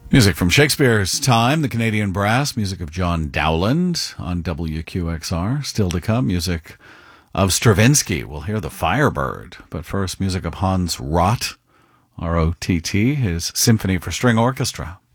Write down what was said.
Music from Shakespeare's time, the Canadian Brass, music of John Dowland on WQXR. Still to come, music of Stravinsky. We'll hear the Firebird. But first, music of Hans Rott, R-O-T-T, his Symphony for String Orchestra.